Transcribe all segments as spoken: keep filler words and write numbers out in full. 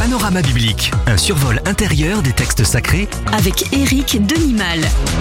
Panorama biblique, un survol intérieur des textes sacrés avec Éric Denimal.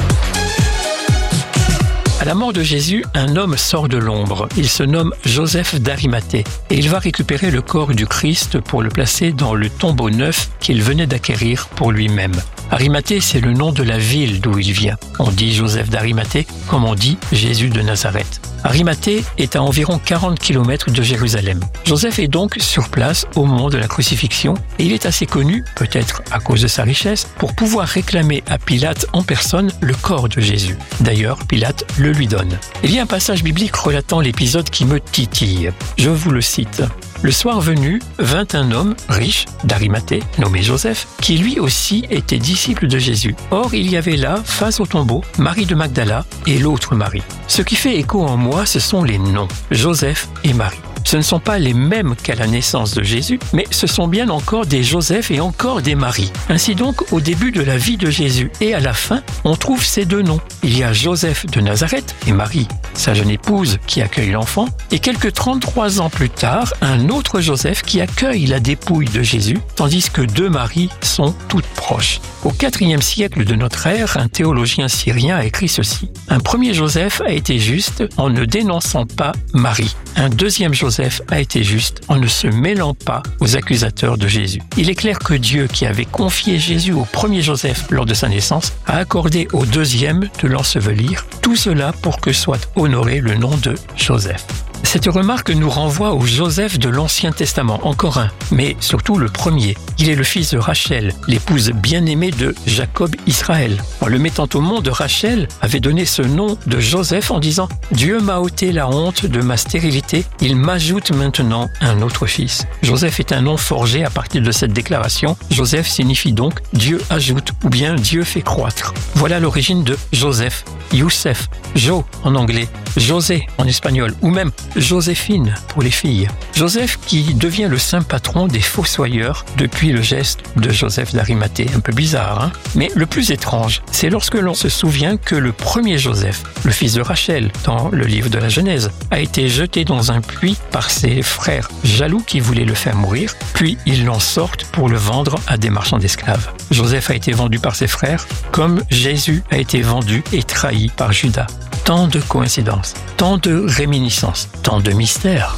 À la mort de Jésus, un homme sort de l'ombre. Il se nomme Joseph d'Arimathée et il va récupérer le corps du Christ pour le placer dans le tombeau neuf qu'il venait d'acquérir pour lui-même. Arimathée, c'est le nom de la ville d'où il vient. On dit Joseph d'Arimathée comme on dit Jésus de Nazareth. Arimathée est à environ quarante kilomètres de Jérusalem. Joseph est donc sur place au moment de la crucifixion et il est assez connu, peut-être à cause de sa richesse, pour pouvoir réclamer à Pilate en personne le corps de Jésus. D'ailleurs, Pilate le lui donne. Il y a un passage biblique relatant l'épisode qui me titille. Je vous le cite. Le soir venu, vint un homme riche d'Arimathée, nommé Joseph, qui lui aussi était disciple de Jésus. Or, il y avait là, face au tombeau, Marie de Magdala et l'autre Marie. Ce qui fait écho en moi, ce sont les noms, Joseph et Marie. Ce ne sont pas les mêmes qu'à la naissance de Jésus, mais ce sont bien encore des Joseph et encore des Marie. Ainsi donc, au début de la vie de Jésus et à la fin, on trouve ces deux noms. Il y a Joseph de Nazareth et Marie, sa jeune épouse qui accueille l'enfant, et quelques trente-trois ans plus tard, un autre Joseph qui accueille la dépouille de Jésus, tandis que deux Maries sont toutes proches. Au quatrième siècle de notre ère, un théologien syrien a écrit ceci. Un premier Joseph a été juste en ne dénonçant pas Marie. Un deuxième Joseph a été juste en ne se mêlant pas aux accusateurs de Jésus. Il est clair que Dieu, qui avait confié Jésus au premier Joseph lors de sa naissance, a accordé au deuxième de l'ensevelir, tout cela pour que soit honoré le nom de Joseph. Cette remarque nous renvoie au Joseph de l'Ancien Testament, encore un, mais surtout le premier. Il est le fils de Rachel, l'épouse bien-aimée de Jacob Israël. En le mettant au monde, Rachel avait donné ce nom de Joseph en disant « Dieu m'a ôté la honte de ma stérilité, il m'ajoute maintenant un autre fils ». Joseph est un nom forgé à partir de cette déclaration. Joseph signifie donc « Dieu ajoute » ou bien « Dieu fait croître ». Voilà l'origine de Joseph, Youssef, Jo en anglais, José en espagnol ou même Joséphine pour les filles. Joseph qui devient le saint patron des fossoyeurs depuis le geste de Joseph d'Arimathée. Un peu bizarre, hein? Mais le plus étrange, c'est lorsque l'on se souvient que le premier Joseph, le fils de Rachel, dans le livre de la Genèse, a été jeté dans un puits par ses frères jaloux qui voulaient le faire mourir, puis ils l'en sortent pour le vendre à des marchands d'esclaves. Joseph a été vendu par ses frères, comme Jésus a été vendu et trahi par Judas. Tant de coïncidences, tant de réminiscences, tant de mystères.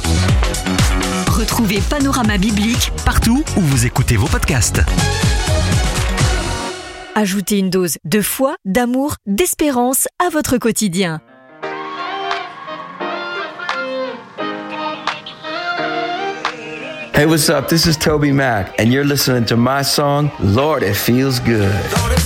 Retrouvez Panorama biblique partout où vous écoutez vos podcasts. Ajoutez une dose de foi, d'amour, d'espérance à votre quotidien. Hey, what's up? This is Toby Mac, and you're listening to my song, Lord, It Feels Good.